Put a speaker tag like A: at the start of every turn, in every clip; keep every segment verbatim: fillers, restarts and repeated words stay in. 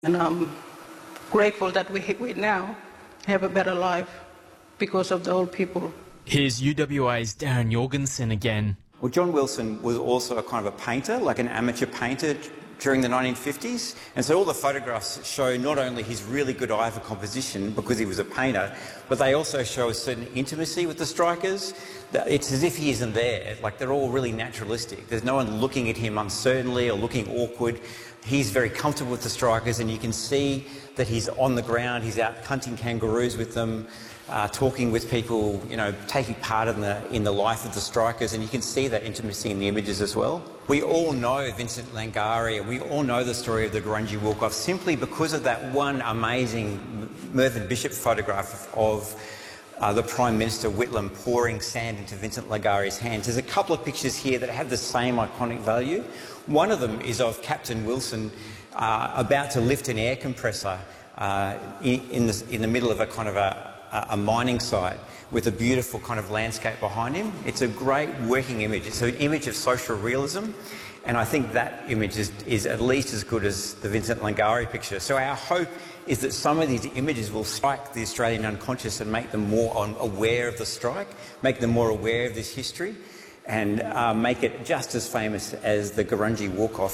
A: And I'm grateful that we, we now have a better life because of the old people.
B: Here's U W A's Darren Jorgensen again.
C: Well, John Wilson was also a kind of a painter, like an amateur painter during the nineteen fifties. And so all the photographs show not only his really good eye for composition because he was a painter, but they also show a certain intimacy with the strikers. It's as if he isn't there. Like, they're all really naturalistic. There's no one looking at him uncertainly or looking awkward. He's very comfortable with the strikers, and you can see that he's on the ground. He's out hunting kangaroos with them, uh, talking with people, you know, taking part in the, in the life of the strikers, and you can see that intimacy in the images as well. We all know Vincent Lingiari, and we all know the story of the Gurindji Walk-Off simply because of that one amazing Mervyn Bishop photograph of Uh, the Prime Minister Whitlam pouring sand into Vincent Lingiari's hands. There's a couple of pictures here that have the same iconic value. One of them is of Captain Wilson uh, about to lift an air compressor uh, in, in, the, in the middle of a kind of a, a mining site with a beautiful kind of landscape behind him. It's a great working image. It's an image of social realism, and I think that image is, is at least as good as the Vincent Lingiari picture. So our hope is that some of these images will strike the Australian unconscious and make them more on, aware of the strike, make them more aware of this history, and uh, make it just as famous as the Gurindji Walk-Off.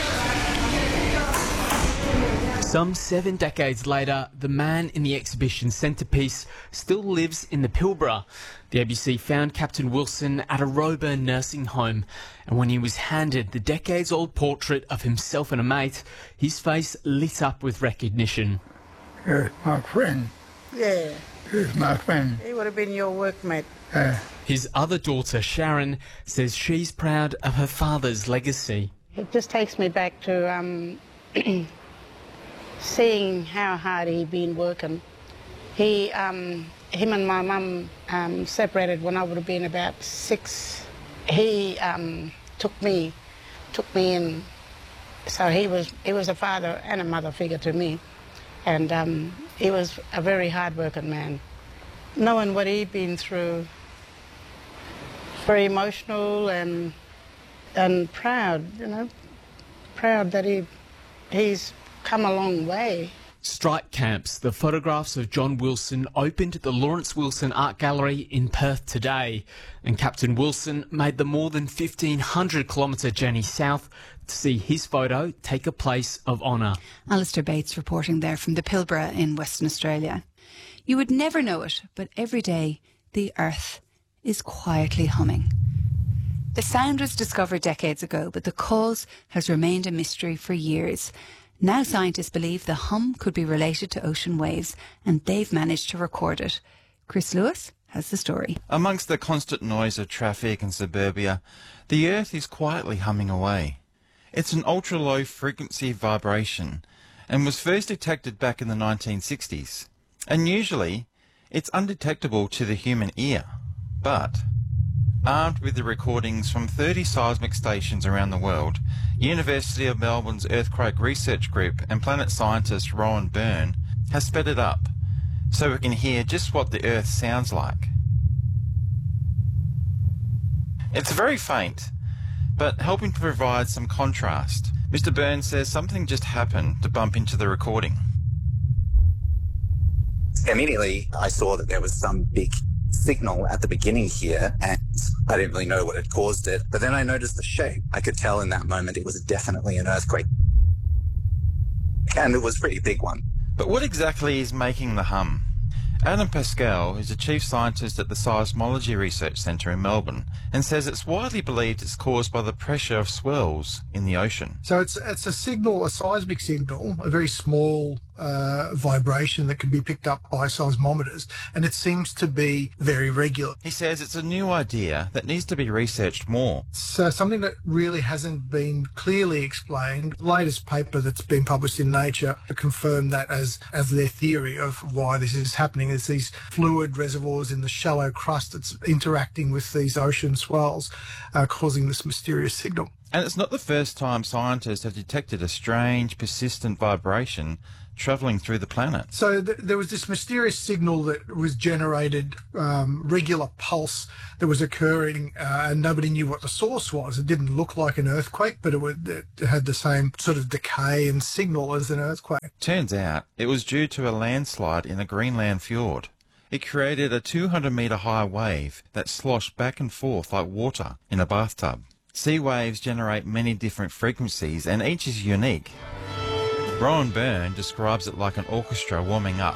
B: Some seven decades later, the man in the exhibition centrepiece still lives in the Pilbara. The A B C found Captain Wilson at a Roebourne nursing home, and when he was handed the decades-old portrait of himself and a mate, his face lit up with recognition.
D: Here's my friend.
E: Yeah.
D: Here's my friend.
E: He would have been your workmate.
D: Uh,
B: His other daughter, Sharon, says she's proud of her father's legacy.
E: It just takes me back to um, seeing how hard he'd been working. He, um, him and my mum um, separated when I would have been about six. He um, took me, took me in. So he was, he was a father and a mother figure to me, and um, he was a very hard-working man. Knowing what he'd been through, very emotional and and proud, you know, proud that he he's come a long way.
B: Strike camps, the photographs of John Wilson opened at the Lawrence Wilson Art Gallery in Perth today, and Captain Wilson made the more than fifteen hundred kilometre journey south to see his photo take a place of honour.
F: Alistair Bates reporting there from the Pilbara in Western Australia. You would never know it, but every day the earth is quietly humming. The sound was discovered decades ago, but the cause has remained a mystery for years. Now scientists believe the hum could be related to ocean waves, and they've managed to record it. Chris Lewis has the story.
G: Amongst the constant noise of traffic and suburbia, the earth is quietly humming away. It's an ultra-low frequency vibration and was first detected back in the nineteen sixties. And usually, it's undetectable to the human ear. But, armed with the recordings from thirty seismic stations around the world, University of Melbourne's Earthquake Research Group and planet scientist Rowan Byrne has sped it up so we can hear just what the Earth sounds like. It's very faint, but helping to provide some contrast. Mister Byrne says something just happened to bump into the recording.
H: Immediately, I saw that there was some big signal at the beginning here, and I didn't really know what had caused it. But then I noticed the shape. I could tell in that moment it was definitely an earthquake. And it was a pretty big one.
G: But what exactly is making the hum? Adam Pascal is the chief scientist at the Seismology Research Centre in Melbourne and says it's widely believed it's caused by the pressure of swells in the ocean.
I: So it's it's a signal, a seismic signal, a very small uh, vibration that can be picked up by seismometers, and it seems to be very regular.
G: He says it's a new idea that needs to be researched more.
I: It's uh, something that really hasn't been clearly explained. The latest paper that's been published in Nature confirmed that as, as their theory of why this is happening. There's these fluid reservoirs in the shallow crust that's interacting with these ocean swells, uh, causing this mysterious signal.
G: And it's not the first time scientists have detected a strange, persistent vibration travelling through the planet.
I: So th- there was this mysterious signal that was generated, um, regular pulse that was occurring, uh, and nobody knew what the source was. It didn't look like an earthquake, but it, would, it had the same sort of decay and signal as an earthquake.
G: Turns out it was due to a landslide in the Greenland fjord. It created a two hundred metre high wave that sloshed back and forth like water in a bathtub. Sea waves generate many different frequencies and each is unique. Rowan Byrne describes it like an orchestra warming up,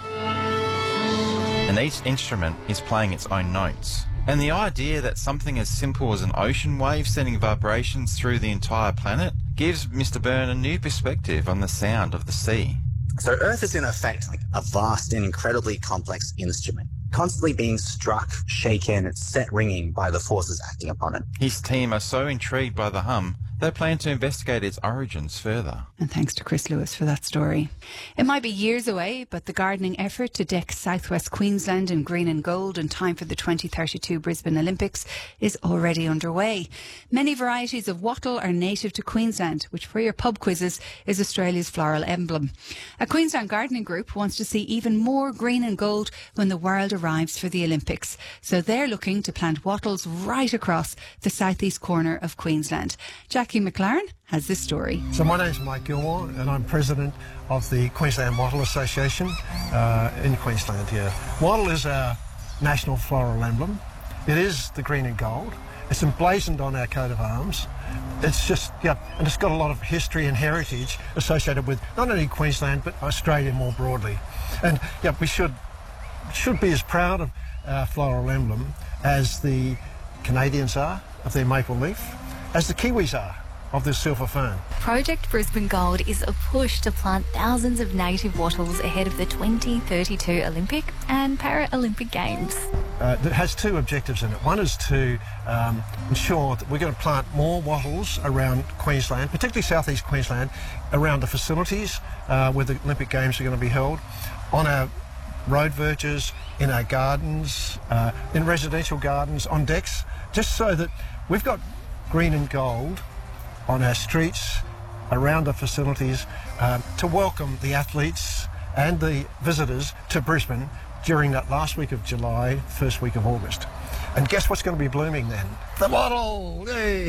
G: and each instrument is playing its own notes. And the idea that something as simple as an ocean wave sending vibrations through the entire planet gives Mister Byrne a new perspective on the sound of the sea.
H: So Earth is in effect like a vast and incredibly complex instrument, constantly being struck, shaken, set ringing by the forces acting upon it.
G: His team are so intrigued by the hum, they plan to investigate its origins further.
F: And thanks to Chris Lewis for that story. It might be years away, but the gardening effort to deck southwest Queensland in green and gold in time for the twenty thirty-two Brisbane Olympics is already underway. Many varieties of wattle are native to Queensland, which for your pub quizzes is Australia's floral emblem. A Queensland gardening group wants to see even more green and gold when the world arrives for the Olympics. So they're looking to plant wattles right across the southeast corner of Queensland. Jackie McLaren has this story.
J: So my name's Mike Gilmore and I'm president of the Queensland Wattle Association uh, in Queensland here. Wattle is our national floral emblem. It is the green and gold. It's emblazoned on our coat of arms. It's just, yeah, and it's got a lot of history and heritage associated with not only Queensland but Australia more broadly. And yeah, we should should be as proud of our floral emblem as the Canadians are of their maple leaf, as the Kiwis are of the silver fern.
K: Project Brisbane Gold is a push to plant thousands of native wattles ahead of the twenty thirty-two Olympic and Paralympic Games.
J: Uh, it has two objectives in it. One is to um, ensure that we're going to plant more wattles around Queensland, particularly southeast Queensland, around the facilities uh, where the Olympic Games are going to be held, on our road verges, in our gardens, uh, in residential gardens, on decks, just so that we've got green and gold on our streets, around the facilities, uh, to welcome the athletes and the visitors to Brisbane during that last week of July, first week of August. And guess what's going to be blooming then? The wattle! Yay!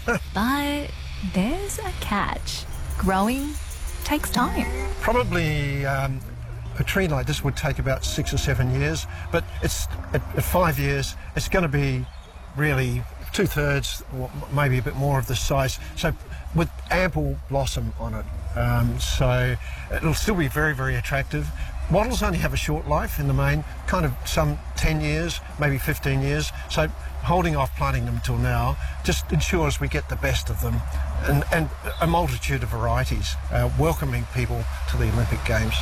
K: But there's a catch. Growing takes time.
J: Probably um, a tree like this would take about six or seven years, but it's at, at five years, it's going to be really two-thirds or maybe a bit more of the size, so with ample blossom on it. Um, so it'll still be very, very attractive. Wattles only have a short life in the main, kind of some ten years, maybe fifteen years, so holding off planting them till now just ensures we get the best of them, and, and a multitude of varieties, uh, welcoming people to the Olympic Games.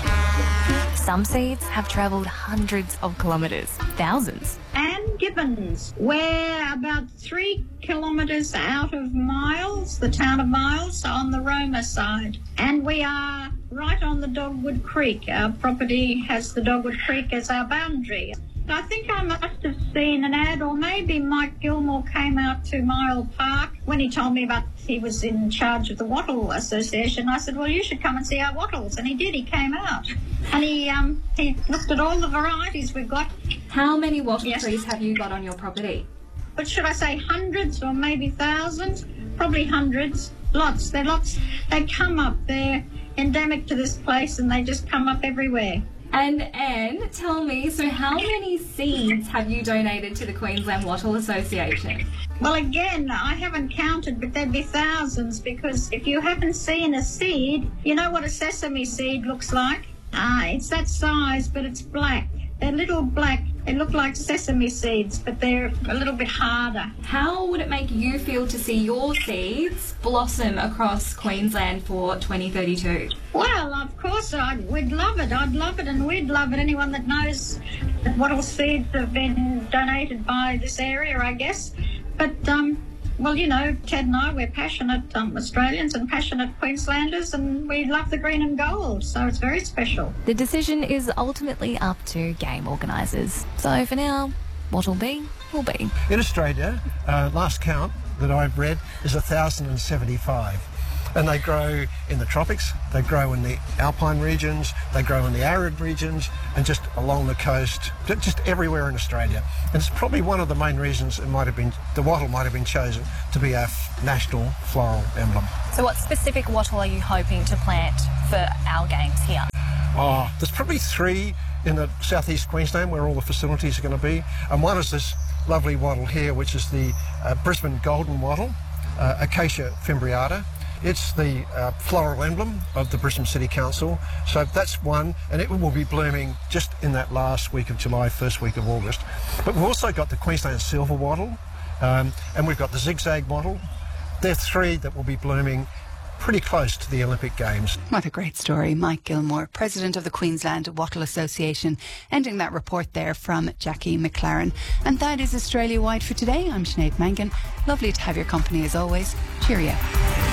K: Some seeds have travelled hundreds of kilometres, thousands.
L: Anne Gibbons, we're about three kilometres out of Miles, the town of Miles, on the Roma side. And we are right on the Dogwood Creek. Our property has the Dogwood Creek as our boundary. I think I must have seen an ad, or maybe Mike Gilmore came out to Mile Park when he told me about he was in charge of the Wattle Association. I said, well, you should come and see our wattles. And he did. He came out. And he um, he looked at all the varieties we've got.
K: How many wattle
L: Yes.
K: trees have you got on your property?
L: But should I say hundreds or maybe thousands? Probably hundreds. Lots. They're lots. They come up. They're endemic to this place and they just come up everywhere.
K: And Anne, tell me, so how many seeds have you donated to the Queensland Wattle Association?
L: Well, again, I haven't counted, but there'd be thousands, because if you haven't seen a seed, you know what a sesame seed looks like? Ah, it's that size, but it's black. They're little black. They look like sesame seeds, but they're a little bit harder.
K: How would it make you feel to see your seeds blossom across Queensland for twenty thirty-two?
L: Well, of course, I'd, we'd love it. I'd love it, and we'd love it. Anyone that knows that wattle seeds have been donated by this area, I guess. But, um, well, you know, Ted and I, we're passionate um, Australians and passionate Queenslanders, and we love the green and gold, so it's very special.
K: The decision is ultimately up to game organisers. So for now, what'll be, will be.
J: In Australia, uh, last count, that I've read is one thousand seventy-five. And they grow in the tropics, they grow in the alpine regions, they grow in the arid regions, and just along the coast, just everywhere in Australia. And it's probably one of the main reasons it might have been, the wattle might have been chosen to be our national floral emblem.
K: So what specific wattle are you hoping to plant for our games here?
J: Oh, there's probably three in the southeast Queensland where all the facilities are going to be. And one is this lovely wattle here, which is the uh, Brisbane golden wattle, uh, Acacia fimbriata. It's the uh, floral emblem of the Brisbane City Council. So that's one, and it will be blooming just in that last week of July, first week of August. But we've also got the Queensland silver wattle, um, and we've got the zigzag wattle. They're three that will be blooming pretty close to the Olympic Games.
F: What a great story. Mike Gilmore, President of the Queensland Wattle Association, ending that report there from Jackie McLaren. And that is Australia Wide for today. I'm Sinead Mangan. Lovely to have your company as always. Cheerio.